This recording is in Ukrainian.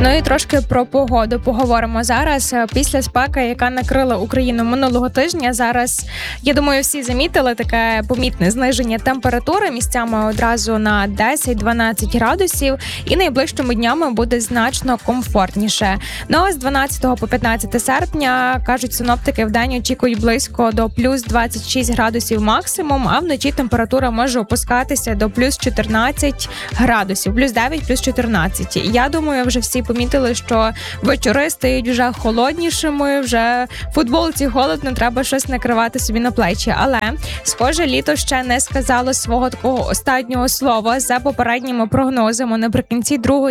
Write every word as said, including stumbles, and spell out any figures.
Ну і трошки про погоду поговоримо зараз. Після спеки, яка накрила Україну минулого тижня, зараз, я думаю, всі замітили таке помітне зниження температури місцями одразу на десять-дванадцять градусів, і найближчими днями буде значно комфортніше. Ну а з дванадцятого по п'ятнадцяте серпня, кажуть синоптики, вдень очікують близько до плюс двадцять шість градусів максимум, а вночі температура може опускатися до плюс чотирнадцять градусів, плюс дев'ять, плюс чотирнадцять. Я думаю, вже всі помітили, що вечори стають вже холоднішими, вже в футболці холодно, треба щось накривати собі на плечі. Але, схоже, літо ще не сказало свого такого останнього слова. За попередніми прогнозами, наприкінці другої